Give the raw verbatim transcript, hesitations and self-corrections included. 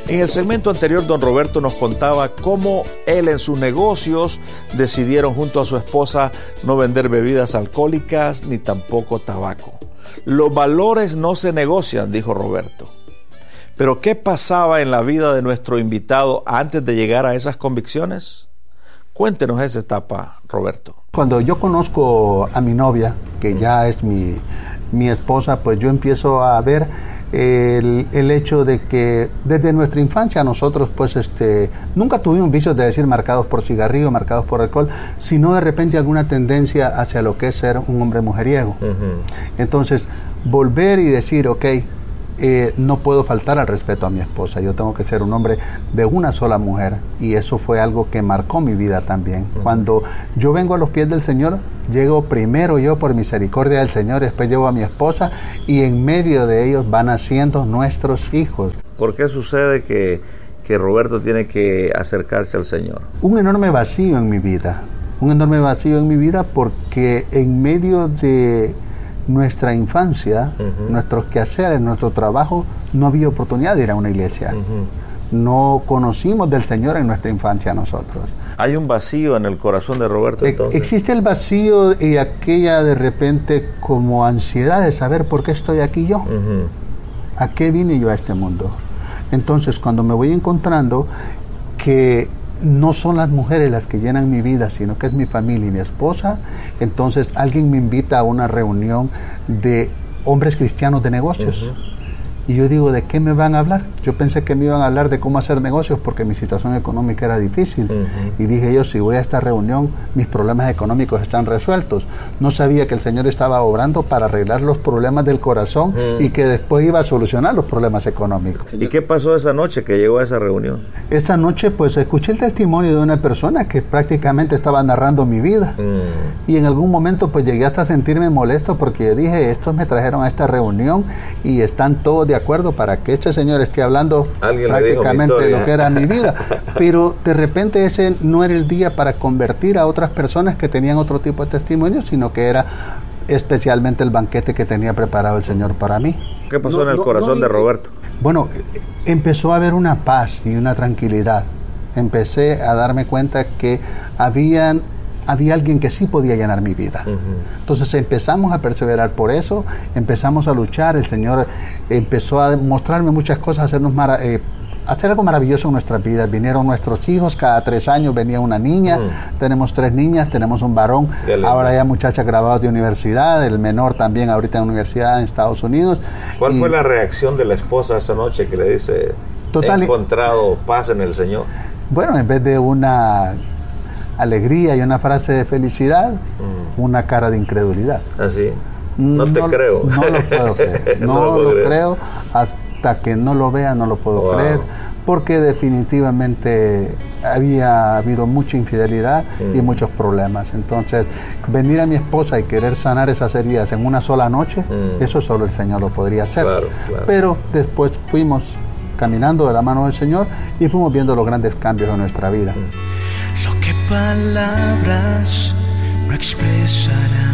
En el segmento anterior, don Roberto nos contaba cómo él en sus negocios decidieron junto a su esposa no vender bebidas alcohólicas ni tampoco tabaco. Los valores no se negocian, dijo Roberto. Pero ¿qué pasaba en la vida de nuestro invitado antes de llegar a esas convicciones? Cuéntenos esa etapa, Roberto. Cuando yo conozco a mi novia, que ya es mi, mi esposa, pues yo empiezo a ver el, el hecho de que desde nuestra infancia nosotros pues este nunca tuvimos vicios de decir marcados por cigarrillo, marcados por alcohol, sino de repente alguna tendencia hacia lo que es ser un hombre mujeriego. Uh-huh. Entonces, volver y decir, ok, Eh, no puedo faltar al respeto a mi esposa, yo tengo que ser un hombre de una sola mujer, y eso fue algo que marcó mi vida también. Uh-huh. Cuando yo vengo a los pies del Señor, llego primero yo por misericordia del Señor, después llevo a mi esposa, y en medio de ellos van naciendo nuestros hijos. ¿Por qué sucede que, que Roberto tiene que acercarse al Señor? Un enorme vacío en mi vida, un enorme vacío en mi vida porque en medio de nuestra infancia, uh-huh. nuestros quehaceres, nuestro trabajo, no había oportunidad de ir a una iglesia. Uh-huh. No conocimos del Señor en nuestra infancia nosotros. Hay un vacío en el corazón de Roberto, entonces. Existe el vacío y aquella de repente como ansiedad de saber por qué estoy aquí yo. Uh-huh. ¿A qué vine yo a este mundo? Entonces, cuando me voy encontrando que no son las mujeres las que llenan mi vida, sino que es mi familia y mi esposa, entonces alguien me invita a una reunión de hombres cristianos de negocios. Uh-huh. Y yo digo, ¿de qué me van a hablar? Yo pensé que me iban a hablar de cómo hacer negocios porque mi situación económica era difícil. Uh-huh. Y dije yo, si voy a esta reunión, mis problemas económicos están resueltos. No sabía que el Señor estaba obrando para arreglar los problemas del corazón uh-huh. y que después iba a solucionar los problemas económicos. ¿Y qué pasó esa noche que llegó a esa reunión? Esa noche, pues, escuché el testimonio de una persona que prácticamente estaba narrando mi vida. Uh-huh. Y en algún momento, pues, llegué hasta a sentirme molesto porque dije, estos me trajeron a esta reunión y están todos de acuerdo para que este señor esté hablando prácticamente de lo que era mi vida, pero de repente ese no era el día para convertir a otras personas que tenían otro tipo de testimonio, sino que era especialmente el banquete que tenía preparado el Señor para mí. ¿Qué pasó no, en el no, corazón no, de Roberto? Bueno, empezó a haber una paz y una tranquilidad. Empecé a darme cuenta que habían había alguien que sí podía llenar mi vida. Uh-huh. Entonces empezamos a perseverar por eso, empezamos a luchar, el Señor empezó a mostrarme muchas cosas, a hacernos mara- eh, hacer algo maravilloso en nuestras vidas. Vinieron nuestros hijos, cada tres años venía una niña, uh-huh. tenemos tres niñas, tenemos un varón, ahora ya muchachas graduadas de universidad, el menor también ahorita en universidad en Estados Unidos. ¿Cuál y, fue la reacción de la esposa esa noche que le dice, total, he encontrado paz en el Señor? Bueno, en vez de una alegría y una frase de felicidad, mm. una cara de incredulidad. Así, no te no, creo. No lo puedo creer, no, no lo, lo creo, hasta que no lo vea no lo puedo wow. creer, porque definitivamente había habido mucha infidelidad mm. y muchos problemas. Entonces, venir a mi esposa y querer sanar esas heridas en una sola noche, mm. eso solo el Señor lo podría hacer. Claro, claro. Pero después fuimos caminando de la mano del Señor y fuimos viendo los grandes cambios en nuestra vida. Lo que palabras no expresarán.